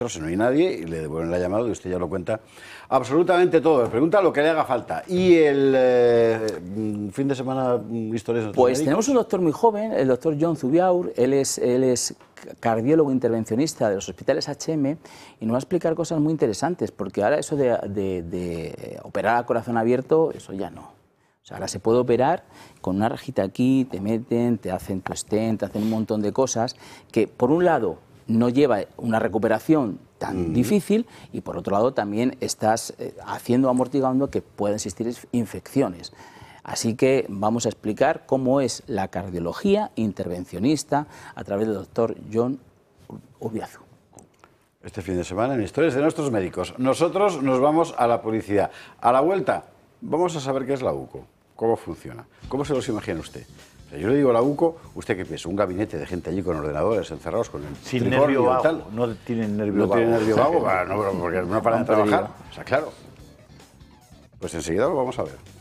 Si no hay nadie, y le devuelven la llamada y usted ya lo cuenta absolutamente todo. Pregunta lo que le haga falta. ¿Y el fin de semana historias de Pues tenemos un doctor muy joven, el doctor John Zubiaur. Él es cardiólogo intervencionista de los hospitales HM y nos va a explicar cosas muy interesantes, porque ahora eso de operar a corazón abierto, eso ya no. O sea, ahora se puede operar con una rajita aquí, te meten, te hacen tu stent, te hacen un montón de cosas que, por un lado, no lleva una recuperación tan difícil y, por otro lado, también estás amortiguando que pueden existir infecciones. Así que vamos a explicar cómo es la cardiología intervencionista a través del doctor John Ubiazu. Este fin de semana en Historias de Nuestros Médicos. Nosotros nos vamos a la publicidad. A la vuelta vamos a saber qué es la UCO, cómo funciona, cómo se los imagina usé. Yo le digo la UCO, ¿usted qué piensa? Un gabinete de gente allí con ordenadores encerrados con el sin nervio vago, tal. No tienen nervio vago. No tienen nervio vago, no, porque no paran de trabajar. O sea, claro. Pues enseguida lo vamos a ver.